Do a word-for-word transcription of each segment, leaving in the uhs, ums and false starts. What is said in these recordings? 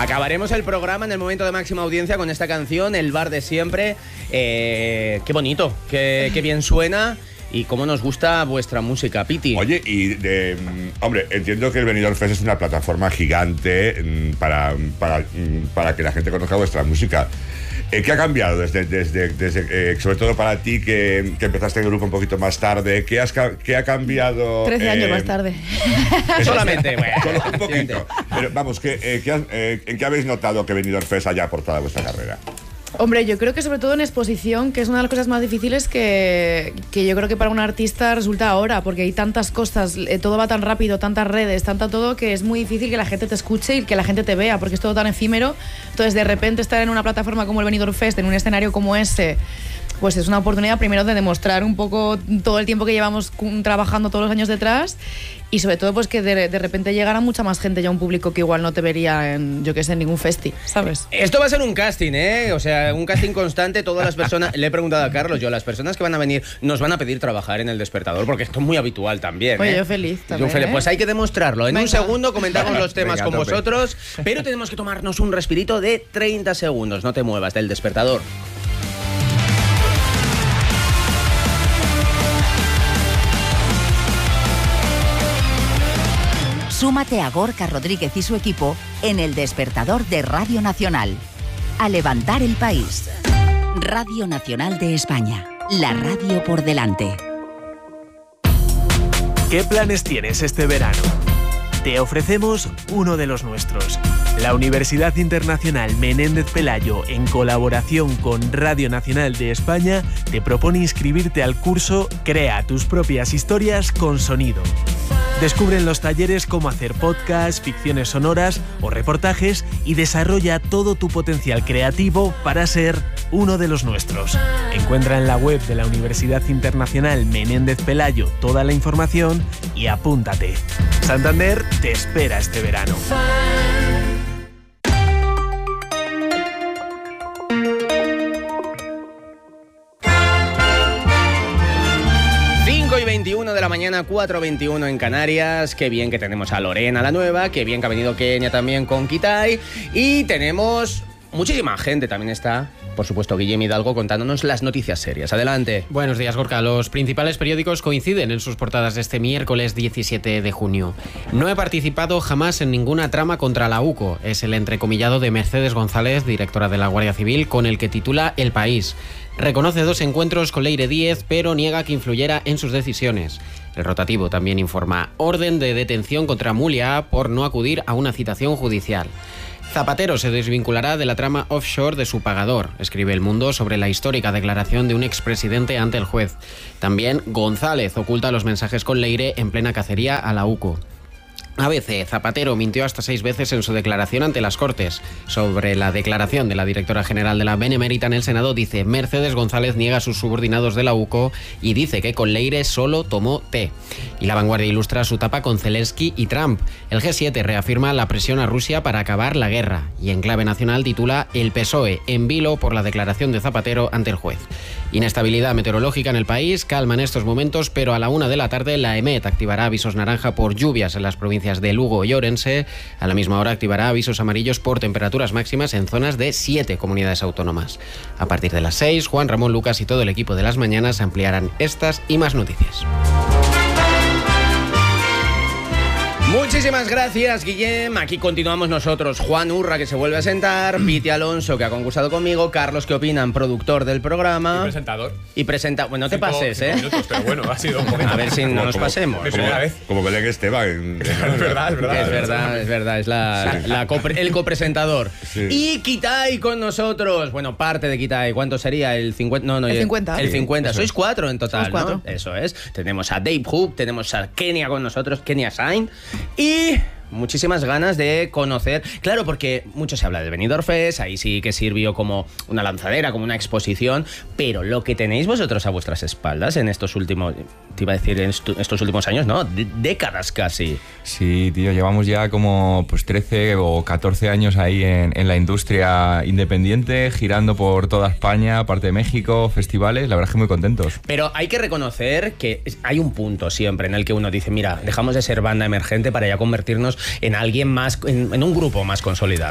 Acabaremos el programa en el momento de máxima audiencia con esta canción, El bar de siempre. Eh, qué bonito, qué, qué bien suena. Y cómo nos gusta vuestra música, Piti. Oye, y de, hombre, entiendo que el Benidorm Fest es una plataforma gigante para, para, para que la gente conozca vuestra música. ¿Qué ha cambiado desde, desde, desde eh, sobre todo para ti que, que empezaste el grupo un poquito más tarde? ¿Qué, has, qué ha cambiado? Trece eh, años más tarde. Solamente, bueno. Solo un poquito. Pero vamos, ¿qué, eh, qué, eh, ¿en qué habéis notado que Benidorm Fest haya aportado a vuestra carrera? Hombre, yo creo que sobre todo en exposición, que es una de las cosas más difíciles que, que yo creo que para un artista resulta ahora, porque hay tantas cosas, eh, todo va tan rápido, tantas redes, tanto todo, que es muy difícil que la gente te escuche y que la gente te vea, porque es todo tan efímero. Entonces, de repente estar en una plataforma como el Benidorm Fest, en un escenario como ese, pues es una oportunidad primero de demostrar un poco todo el tiempo que llevamos trabajando todos los años detrás, y sobre todo pues que de, de repente llegara mucha más gente, ya un público que igual no te vería en, yo que sé, en ningún festi, ¿sabes? Esto va a ser un casting, ¿eh? O sea, un casting constante. Todas las personas, le he preguntado a Carlos, yo, las personas que van a venir nos van a pedir trabajar en El Despertador, porque esto es muy habitual también, ¿eh? Pues yo feliz también, yo feliz. ¿eh? Pues hay que demostrarlo. En Venga. un segundo comentamos los temas Venga, con tope. vosotros, pero tenemos que tomarnos un respirito de treinta segundos. No te muevas del Despertador. Súmate a Gorka Rodríguez y su equipo en El Despertador de Radio Nacional. A levantar el país. Radio Nacional de España. La radio por delante. ¿Qué planes tienes este verano? Te ofrecemos uno de los nuestros. La Universidad Internacional Menéndez Pelayo, en colaboración con Radio Nacional de España, te propone inscribirte al curso Crea tus propias historias con sonido. Descubre en los talleres cómo hacer podcasts, ficciones sonoras o reportajes y desarrolla todo tu potencial creativo para ser uno de los nuestros. Encuentra en la web de la Universidad Internacional Menéndez Pelayo toda la información y apúntate. Santander te espera este verano. cinco y veintiuno de la mañana, cuatro y veintiuno en Canarias. Qué bien que tenemos a Lorena, la nueva. Qué bien que ha venido Kenia también con Kitai. Y tenemos muchísima gente. También está, por supuesto, Guillem Hidalgo contándonos las noticias serias. Adelante. Buenos días, Gorka. Los principales periódicos coinciden en sus portadas de este miércoles diecisiete de junio. No he participado jamás en ninguna trama contra la UCO. Es el entrecomillado de Mercedes González, directora de la Guardia Civil, con el que titula El País. Reconoce dos encuentros con Leire Díez, pero niega que influyera en sus decisiones. El rotativo también informa orden de detención contra Mulia por no acudir a una citación judicial. Zapatero se desvinculará de la trama offshore de su pagador, escribe El Mundo sobre la histórica declaración de un expresidente ante el juez. También González oculta los mensajes con Leire en plena cacería a la UCO. A B C, Zapatero mintió hasta seis veces en su declaración ante las Cortes. Sobre la declaración de la directora general de la Benemérita en el Senado, dice: Mercedes González niega a sus subordinados de la UCO y dice que con Leire solo tomó té. Y La Vanguardia ilustra su tapa con Zelensky y Trump. El G siete reafirma la presión a Rusia para acabar la guerra. Y en clave nacional titula: El P S O E en vilo por la declaración de Zapatero ante el juez. Inestabilidad meteorológica en el país, calma en estos momentos, pero a la una de la tarde la EMET activará avisos naranja por lluvias en las provincias de Lugo y Orense. A la misma hora activará avisos amarillos por temperaturas máximas en zonas de siete comunidades autónomas. A partir de las seis, Juan Ramón Lucas y todo el equipo de Las Mañanas ampliarán estas y más noticias. Muchísimas gracias, Guillem. Aquí continuamos nosotros. Juan Urra, que se vuelve a sentar. Piti Alonso, que ha concursado conmigo. Carlos, ¿qué opinan? Productor del programa. Y presentador. Y presenta... Bueno, no te Cinco- pases, cinco ¿eh? minutos, pero bueno, ha sido un poquito. A ver si no Como- nos como- pasemos. Mi primera vez. Como Belén Esteban. en- en- Es verdad, es verdad. Es verdad, es verdad, es la, la copre- el copresentador. Sí. Y Kitai con nosotros. Bueno, parte de Kitai. ¿Cuánto sería? El cincuenta. No, no, El cincuenta. El Sí, cincuenta. eso Sois es. cuatro en total, Somos cuatro. ¿no? Eso es. Tenemos a Dave Hoop, tenemos a Kenia con nosotros, Kenia Sain. Y muchísimas ganas de conocer. Claro, porque mucho se habla del Benidorm Fest, ahí sí que sirvió como una lanzadera, como una exposición, pero lo que tenéis vosotros a vuestras espaldas en estos últimos, te iba a decir en estu- estos últimos años, ¿no? De- décadas casi. Sí, tío, llevamos ya como pues trece o catorce años ahí en, en la industria independiente, girando por toda España, aparte de México, festivales, la verdad es que muy contentos. Pero hay que reconocer que hay un punto siempre en el que uno dice, mira, dejamos de ser banda emergente para ya convertirnos en alguien más, en, en un grupo más consolidado.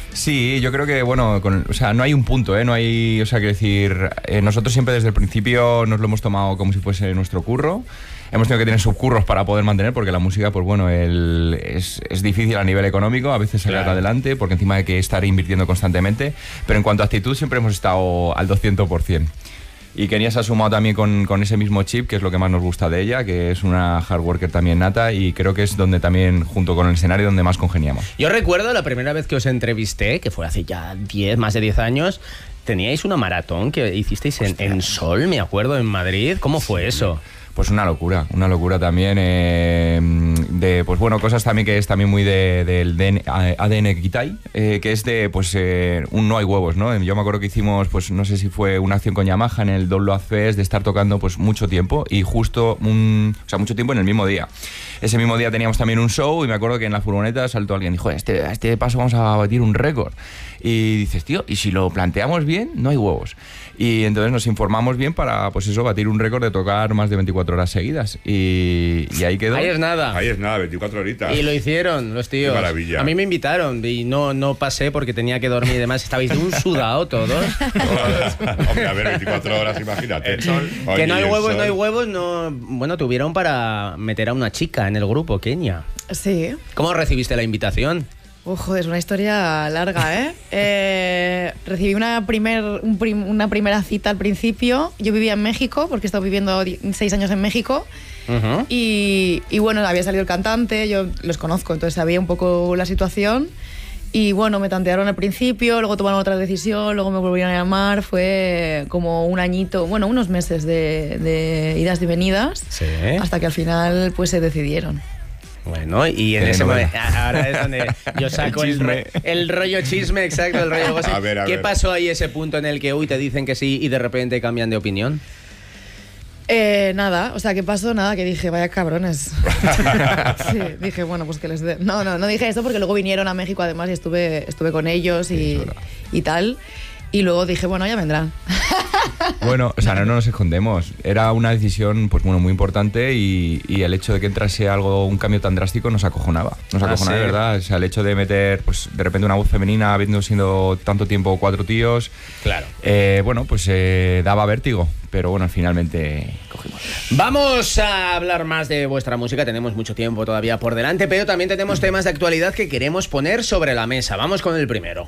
Sí, yo creo que, bueno, con, o sea, no hay un punto, ¿eh? No hay, o sea, quiero decir, eh, nosotros siempre desde el principio nos lo hemos tomado como si fuese nuestro curro. Hemos tenido que tener subcurros para poder mantener, porque la música, pues bueno, el, es, es difícil a nivel económico, a veces sacar Claro. adelante, porque encima hay que estar invirtiendo constantemente. Pero en cuanto a actitud, siempre hemos estado al doscientos por ciento. Y Kenia se ha sumado también con, con ese mismo chip, que es lo que más nos gusta de ella, que es una hard worker también nata, y creo que es donde también, junto con el escenario, donde más congeniamos. Yo recuerdo la primera vez que os entrevisté, que fue hace ya diez, más de diez años, teníais una maratón que hicisteis en, en Sol, me acuerdo, en Madrid. ¿Cómo fue eso? Pues una locura, una locura también. Eh, de, pues bueno, cosas también que es también muy de, del D N A D N Kitai, eh, que es de, pues, eh, un no hay huevos, ¿no? Yo me acuerdo que hicimos, pues no sé si fue una acción con Yamaha en el Download Fest, de estar tocando pues mucho tiempo y justo, un, o sea, mucho tiempo en el mismo día. Ese mismo día teníamos también un show y me acuerdo que en la furgoneta saltó alguien y dijo, este, a este paso vamos a batir un récord. Y dices, tío, y si lo planteamos bien, no hay huevos. Y entonces nos informamos bien para, pues eso, batir un récord de tocar más de veinticuatro horas seguidas. Y, y ahí quedó. Ahí es nada. Ahí es nada, veinticuatro horitas. Y lo hicieron los tíos. Qué maravilla. A mí me invitaron y no, no pasé porque tenía que dormir y demás. Estabais de un sudado todos. Hombre, a ver, veinticuatro horas, imagínate. El sol. Oye, Que no hay el huevos, sol. no hay huevos, no. Bueno, tuvieron para meter a una chica en el grupo, Kenia. Sí. ¿Cómo recibiste la invitación? Oh, joder, es una historia larga, ¿eh? eh recibí una, primer, un prim- una primera cita al principio. Yo vivía en México, porque he estado viviendo di- seis años en México. Ujú. Y, y bueno, había salido el cantante, yo los conozco, entonces sabía un poco la situación. Y bueno, me tantearon al principio, luego tomaron otra decisión, luego me volvieron a llamar. Fue como un añito, bueno, unos meses de, de idas y venidas. Sí. Hasta que al final pues se decidieron. Bueno, y en Eh, ese no, momento, bueno. ahora es donde yo saco El el, ro- chisme. el rollo chisme, exacto, el rollo gossip. A ver, a ¿Qué ver. pasó ahí ese punto en el que, uy, te dicen que sí y de repente cambian de opinión? Eh, nada, o sea, ¿qué pasó? Nada, que dije, vaya cabrones. Sí, dije, bueno, pues que les dé. No, no, no dije esto porque luego vinieron a México además y estuve, estuve con ellos y, y tal. Y luego dije, bueno, ya vendrán. Bueno, o sea, no, no nos escondemos. Era una decisión, pues bueno, muy importante y, y el hecho de que entrase algo, un cambio tan drástico nos acojonaba. Nos Ah, acojonaba sí. de verdad. O sea, el hecho de meter, pues de repente una voz femenina, habiendo sido tanto tiempo cuatro tíos, Claro. eh, bueno, pues eh, daba vértigo. Pero bueno, finalmente cogimos. Vamos a hablar más de vuestra música, tenemos mucho tiempo todavía por delante, pero también tenemos temas de actualidad que queremos poner sobre la mesa. Vamos con el primero.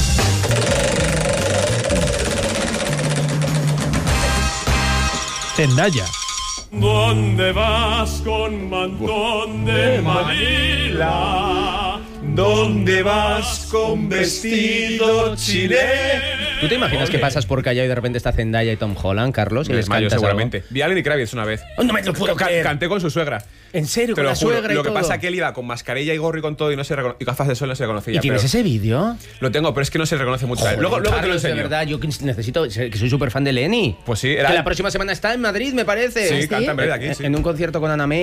Zendaya. ¿Dónde vas con mantón de Manila? ¿Dónde vas con vestido chileno? ¿Tú te imaginas Oye. que pasas por Callao y de repente está Zendaya y Tom Holland, Carlos? Y Me les desmayo cantas seguramente. Vi a Lenny Kravitz una vez. algo? No me lo puedo Ca- creer. Canté con su suegra. ¿En serio? Te Con lo la juro. suegra y Lo que todo. pasa es que él iba con mascarilla y gorro y con todo y no se recono- y gafas de sol no se reconocía. ¿Y tienes pero ese vídeo? Lo tengo, pero es que no se reconoce mucho. Joder, luego luego te lo Carlos, de enseño. verdad, yo que necesito, que soy súper fan de Lenny. Pues sí, era- Que la próxima semana está en Madrid, me parece. Sí, ¿Sí? canta en breve En, aquí, sí. en un concierto con Ana May.